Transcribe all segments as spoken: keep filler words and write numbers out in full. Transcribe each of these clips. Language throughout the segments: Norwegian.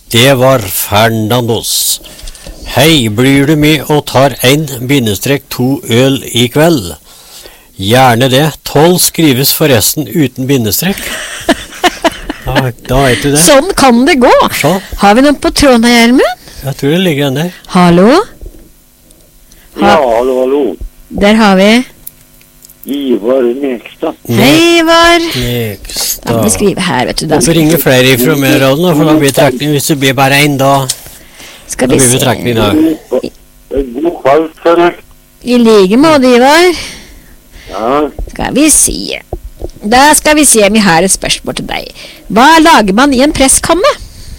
Det var Fernandos. Hei, blir du med og tar en bindestrek to øl i kveld? Gjerne det. Tolv skrives forresten uten bindestrek. Da, da vet du det. Sånn kan det gå. Så. Har vi noe på tråden her, Gjermund? Jeg tror det ligger en der. Hallo? Ha Ja, hallo, hallo. Der har vi. Ivar Nekstad. Hei, Ivar. Da Nekstad. må vi skrive her, vet du. Da Så ringer flere ifra med radioen, for da blir trekning. Hvis det blir bare en, da, skal da vi blir vi se. trekning da. God kveld, Søren. I like måte, Ivar. Ja, Skal vi si. Da skal vi se om vi har et spørsmål til deg. Hva lager man i en presskanne?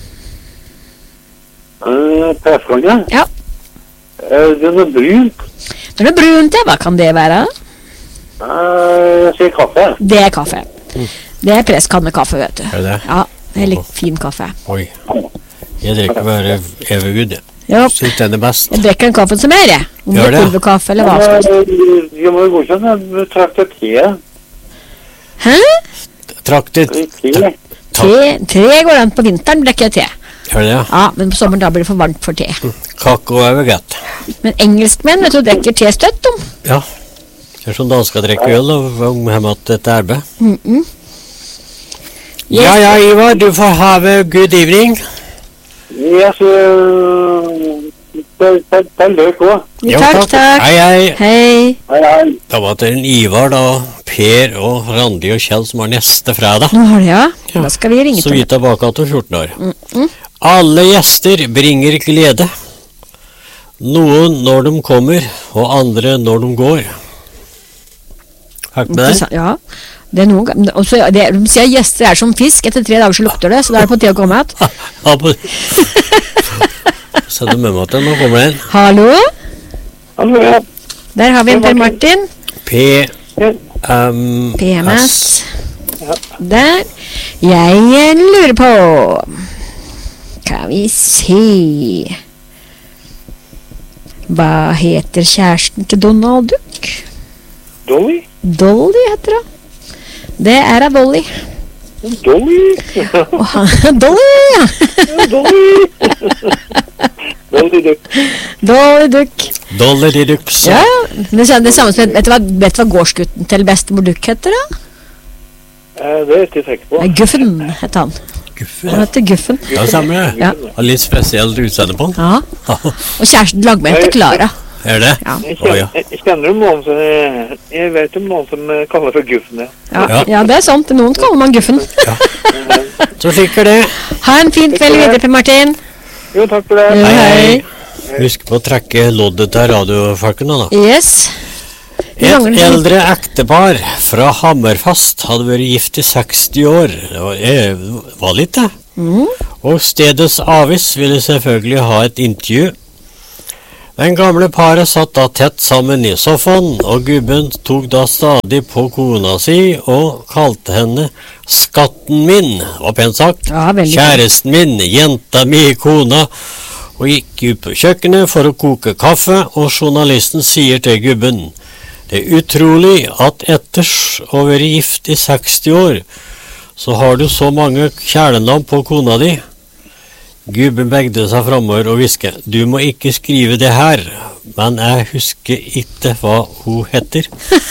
uh, presskanne. Ja. Uh, den er brunt. Når det er brunt, ja, hva kan det være? Uh, jeg sier kaffe. Det er kaffe. Det er presskannekaffe, vet du. Er det det? Ja, det er litt fin kaffe. Oi. Jeg drikker bare Evergood. Jo, Synes den er best. jeg drikker den kaffen som er, jeg. Om det Gjør er det? pulverkaffe eller hva som helst. Uh, jeg må jo godkjenne. Jeg trakk det te. Hæ? Traktet. Te. Te, te går an på vinteren, drikker jeg te. Er det det? Ja, men på sommeren da blir det for varmt for te. Kakao er vel godt. Men engelskmenn, vet du, drikker te støtt, de. Ja. Det er sånn dansker drikker øl, og om hjemme at dette er arbeid. Mm -mm. Ja, ja, Ivar, du får have good evening. Yes, uh, det er løk også. Jo, Takk, takk. Hei, hei. Hei. Hei, hei. Da var det en Ivar, da, Per og Randi og Kjell som var neste fredag. Nå har det, ja. Ja. Da skal vi ringe Så til vidt tilbake til fjorten år. Mm -mm. Alle gjester bringer glede. Noen når de kommer, og andre når de går. Hørt med deg? Interessant, ja. Det er noen, og så, det, de sier gjester er som fisk, etter tre dager så lukter det, så da er det på tide å komme igjen. Ja, på... Så du med meg til, nå kommer det en. Hallo? Hallo, ja. Der har vi en Per Martin. P M P M S. S. Der. Jeg lurer på. Kan vi se. Hva heter kjæresten til Donald Duck? Dolly? Dolly heter hun. Det er av Dolly. Dolly? Og han, Dolly, ja. Dolly? Dolly Duck. Dolly Duck. Dollar i Dux. Ja, det er det samme som, vet du hva, vet du hva gårdsgutten til bestemor Duck heter da? Eh, det er jeg ikke sikker på. Nei, Guffen heter han. Guffen. Han heter Guffen. Ja, stemmer det. Ja. Har litt spesielt utseende på den. Ja. Og kjæresten lagmer heter Clara. Er det? Ja. Jeg Å, ja. kjenner, jeg kjenner om noen som jeg, jeg vet om noen som eh, kaller for Guffen, ja. Ja, Ja. ja, det er sant. Noen kaller man Guffen. Så slik er det. Ha en fin kveld videre, Per Martin. Jo, takk for det. Ja. Hei. Husk på å trekke loddet til radiofolkene da. Yes. Vi Et mangler litt. eldre ektepar fra Hammerfast hadde vært gift i seksti år. Det var, eh, var litt det. Mm. Og stedets avis ville selvfølgelig ha et intervju. Den gamle paret satt da tett sammen i sofaen, og gubben tok da stadig på kona si og kalte henne skatten min. Det var pent sagt. Ja, veldig fint. Kjæresten min, jenta mi, kona. Og gikk ut på kjøkkenet for å koke kaffe, og journalisten sier til gubben: det er utrolig at etter å være gift i seksti år, så har du så mange kjælenavn på kona di. Gubben begde seg fremover og hviske: du må ikke skrive det her, men jeg husker ikke hva hun heter.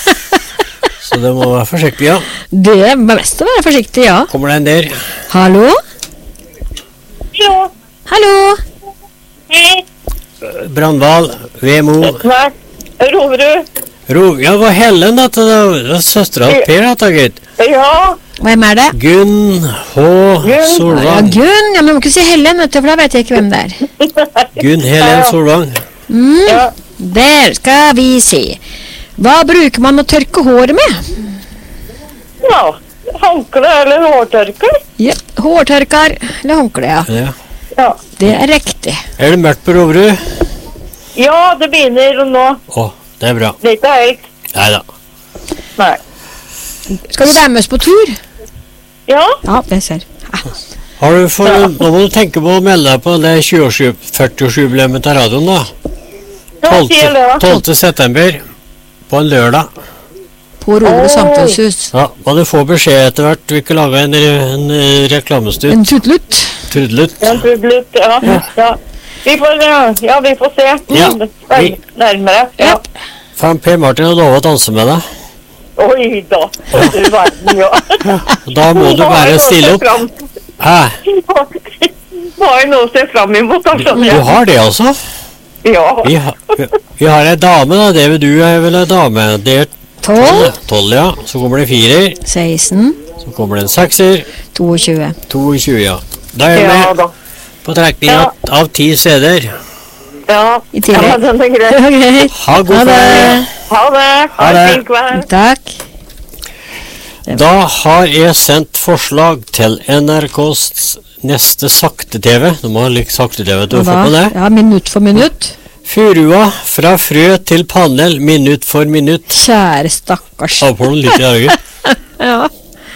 Så det må være forsiktig, ja. Det er mest å være forsiktig, ja. Kommer det en der? Hallo? Hallo. Hallo? Hei. Brandval, Vemo, Nei. Roverud. Ro, ja, hva Helen dette da? Det er søstera til Per, dette, gitt. Ja. Hvem er det? Gunn H. Ja, Solvang. Gunn. Ja, men du må ikke si Helen, vet du, for da vet jeg ikke hvem det er. Gunn Helen Solvang. Mm. Ja. Der skal vi se. Hva bruker man å tørke håret med? Ja. Håndkle eller hårtørker? Ja, hårtørker eller håndkle, ja. Ja. Ja. Det er riktig. Er det mørkt på Roverud? Ja, det begynner nå. Å, det er bra. Det er ikke helt. Neida. Nei. Skal du være med oss på tur? Ja. Ja, det ser. Ja. Har du for, nå må du tenke på å melde deg på det tjue-års-førti-årsjubileet til radioen da. Ja, sier det da. tolvte september på en lørdag. På Roverud samfunnshus. Ja, og du får beskjed etter hvert. Vi kan lage en, re- en eh, reklamestut. En tutlutt. Trudelutt. En trudelutt, ja. ja. Vi får, ja, vi får se. Ja, Vel, vi- nærmere. Ja. Fan Per Martin har lovet å danse med deg. Oi da. Du verden, ja. Da må du bare stille opp. Hæ? Har jeg noe å se frem imot, da, skjønner Du jeg. har det altså? Ja. Vi, ha, vi, vi har ei dame da, det vil du er vel ei dame. Det er tolv, tolv, ja. Så kommer det firer, seksten, så kommer det en sekser, tjueto. tjueto, ja. Da er vi Ja med da. på trekning av, av ti C-er. Ja. I tillegg. Ja, den er grei. Det var greit. Ha god Ha det. kveld. Ha det. Ha Ha en det. fin kveld. Takk. Da har jeg sendt forslag til N R K's neste sakte-TV. De har likt sakte-TV, du har Og fått med da, det? ja, minutt for minutt. Furua fra frø til panel, minutt for minutt. Kjære stakkars. Ta på den litt i øyet. Ja.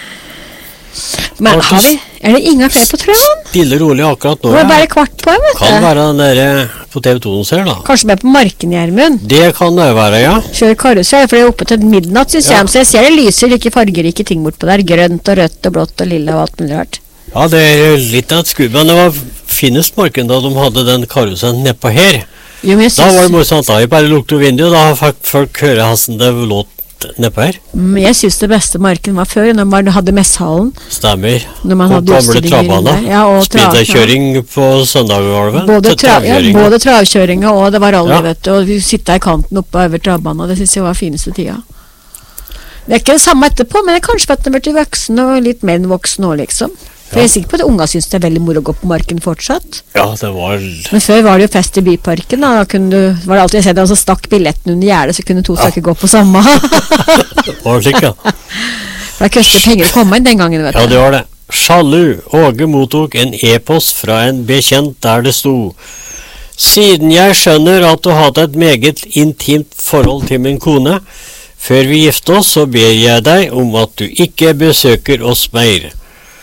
Men Hva har vi, er det ingen flere på tråden? Stille rolig akkurat nå. Det var Ja. bare kvart på, vet Kan du. være den der på T V to ser da. Kanskje vi er på Marken, Gjermund. Det kan det være, ja. Kjør karusell, for det er oppe til midnatt, synes Ja. jeg. Så jeg ser det lyser like fargerike ting bortpå der. Grønt og rødt og blått og lilla og alt mulig rart. Ja, det er litt av et skudd, men det var finest marken da de hadde den karusellen nedpå her. Jo, men jeg Da var det syns, morsomt, da. Jeg bare lukte vinduet, da fikk folk høre hvordan det låt nedpå her. mm, jeg syns det beste Marken var før, når man hadde messehallen. Stemmer. Når man Og hadde gamle utstillinger travbaner. der. Ja, og tra- Speederkjøring på søndagsgolvet. Både, til tra ja, travkjøring. både travkjøringa og det var rally, Ja. vet du. Og vi sitter i kanten oppe over travbanen, og det syns jeg var fineste tida. Det er ikke det samme etterpå, men det er kanskje for at den er blitt voksen og litt mer enn voksen nå, liksom. For Ja. jeg er sikker på at unga syns det er veldig moro å gå på Marken fortsatt. Ja, det var Men før var det jo fest i Byparken, da, da kunne du, var det alltid jeg sett, altså stakk billetten under gjerdet, så kunne to stykker gå på samme. det var slik, ja. For det koster penger å komme inn den gangen, vet Ja, du. det var det. Sjalu. Åge mottok en e-post fra en bekjent der det sto: Siden jeg skjønner at du hadde et meget intimt forhold til min kone, før vi gifte oss, så ber jeg deg om at du ikke besøker oss mer.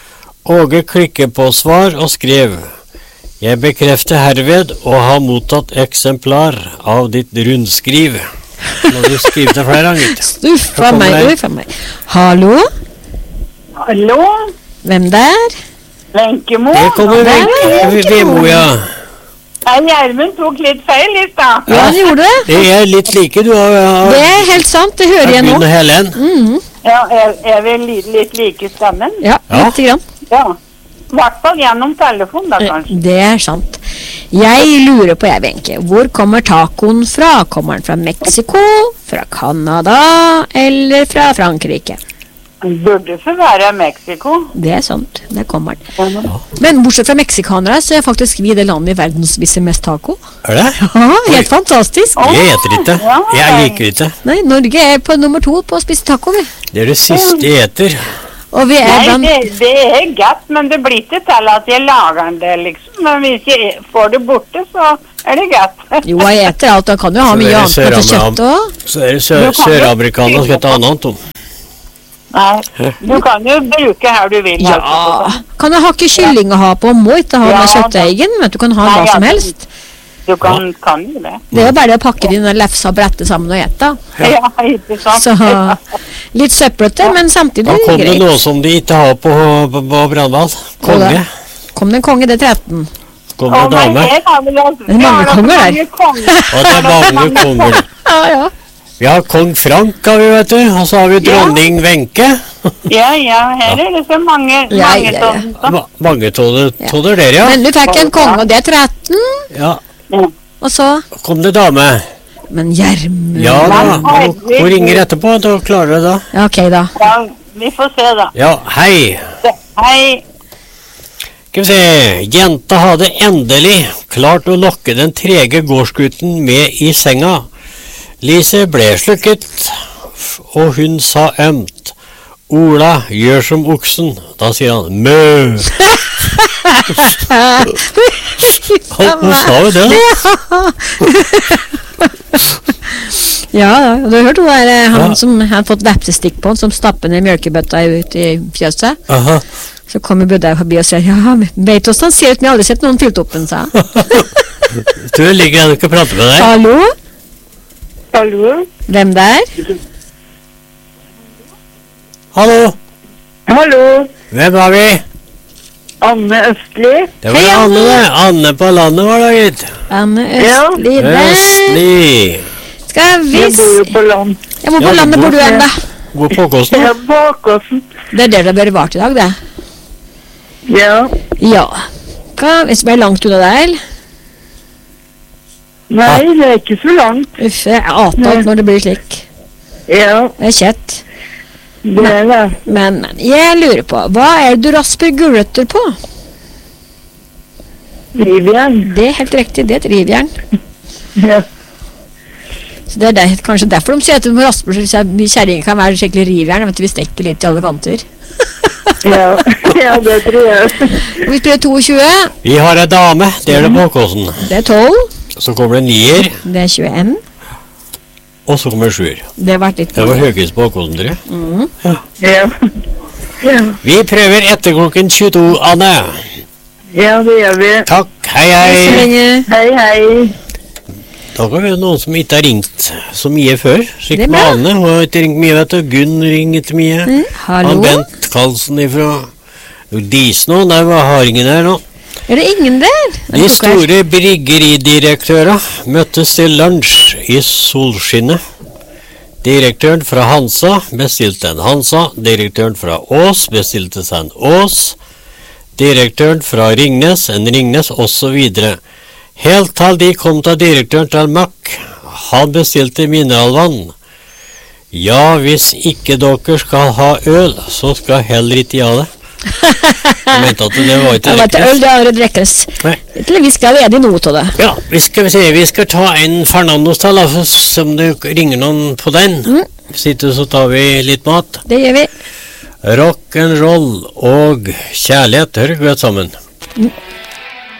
Åge klikket på svar og skrev: Jeg bekrefter herved å ha mottatt eksemplar av ditt rundskriv. Må du skrive det flere ganger. Uffa kommer meg, det. uffa meg. Hallo? Hallo? Hvem der? Venkemo? Det kommer Nei, vekk. Vemo, ja. Nei, Gjermund tok litt feil i stad. Ja, han gjorde det. Det er litt like, du har, Det har er helt sant, det hører jeg nå. Gunn Helen. Mhm. Ja, er, er vi litt, litt like stemmen? Ja, Ja. lite grann. Ja. I hvert fall gjennom telefon, da, kanskje. Det er sant. Jeg lurer på, jeg, Wenche, hvor kommer tacoen fra? Kommer den fra Mexico, fra Canada eller fra Frankrike? Burde for være Mexico. Det er sant, der kommer den. Men bortsett fra meksikanere, så er faktisk vi det landet i verden som spiser mest taco. Er det? Ja, helt fantastisk. Jeg eter ikke. Jeg liker ikke. Nei, Norge er på nummer to på å spise taco, vi. Det er det siste jeg eter. Og vi er Nei, blant... det, det er godt, men det blir ikke til at jeg lager det, liksom. Men hvis jeg får det borte, så er det godt. Jo, jeg eter alt, og kan jo ha Så mye dere annet ser på om- kjøtt også. Så er det sø- søramerikanere som skal ta annet om. Nei, du kan jo bruke her du vil. Ja, kan du ha ikke kylling å ha på, må ikke ha Ja, med kjøtteigen, men du kan ha Nei, hva ja, som men- helst. Du kan, kan jo det. Det er jo bare å pakke dine lefser og brette sammen og ete. Ja, ikke sant? Så litt søppelete, men samtidig Da kom det greit. noe som de ikke har på, på, på Brandval. Konge. Kom det en konge, det er tretten. Kom Å, det nei, dame. her har vi da- Det er mange ja, konger der. mange konger. Og det er mange konger. Ja, ja. Vi har kong Frank, har vi, vet du. Og så har vi dronning Wenche. Ja, ja, her er det så mange, Ja, mange ja, ja. sånne. Ma- Mange toder, toder der, ja. Men du fikk en konge, og det er tretten. Ja. Og så Kom det dame. Men Gjermund. Ja da. Nei, Hun ringer etterpå, da klarer det da. Ja, ok, da. Ja, vi får se da. Ja, hei. Hei. Skal vi se, jenta hadde endelig klart å lokke den trege gårdsgutten med i senga. Lise ble slukket, og hun sa ømt: Ola, gjør som oksen. Da sier han mø. Han, hun sa jo det. Ja, ja, du har hørt hun der, eh, han Ja. som har fått vepsestikk på han, som stapper ned mjølkebøtta ut i fjøset. Aha. Så kommer Budda forbi og sier, ja, vet du hvordan han ser ut, men jeg har aldri sett noen fylt opp den, sa han. Du ligger an ikke å prate med deg. Hallo? Hallo? Hvem der? Hallo, Hallo? hvem har vi? Anne Østli. Det var Hei, Anne, det. Anne på landet var det, gitt. Anne Ja. Østli der. Østli. Skal vi Jeg bor jo s- på land. Jeg bor Ja, på du landet, bor- bor du hen, da? God påkosten. Jeg er på Åkåsen. Det er der det bør vært i dag, det. Ja. Ja. Hva, hvis det er langt unna deg, eller? Nei, det er ikke så langt. Uff, jeg ater alt når det blir slik. Ja, Det er kjett. det er det. Men, men, jeg lurer på, hva er det du rasper gulrøtter på? Vivian. Det er helt riktig, det er et rivjern. Ja. Så det er der, kanskje derfor de sier at de rasper så vi kjerringer kan være skikkelig rivjern, vet du, vi stekker litt i alle kanter. Ja, ja, det tror jeg. Og vi spiller tjueto, Vi har ei dame, det er det påkosten. det er tolv, Så kommer det nier, det er tjueen, og så kommer sjuer. det har vært litt Det var høyest påkosten, tror jeg. Ja. Ja, Vi prøver etter klokken tjueto, Anne. ja det gjør vi. Takk, hei Så hei. lenge. Hei, hei. Da kan vi ha noen som ikke har ringt så mye før. Slik Det er med bra. Anne, hun har ikke ringt mye, vet du. Gunn ringer ikke mye. Mm, hallo? Han Bent Karlsen ifra Disen og der var haringen her nå. Er det ingen der? De store bryggeridirektører møttes til lunsj i solskinnet. Direktøren fra Hansa bestilte en Hansa, direktøren fra Ås bestilte seg en Ås, direktøren fra Ringnes en Ringnes, og så videre. Helt til de kom til direktøren til Mack. Han bestilte mineralvann. Ja, hvis ikke dere skal ha øl, så skal heller ikke jeg ha det. Jeg mente at det var ikke Det var ikke riktig. øl, det er allerede drekkes. Nei. Til vi skal lede i noe av det. Ja, vi skal se, vi skal ta en Fernandos til, da, for som det ringer noen på den. Mm. Sitter så tar vi litt mat. Det gjør vi. Rock and roll og kjærlighet hører godt sammen. Mm.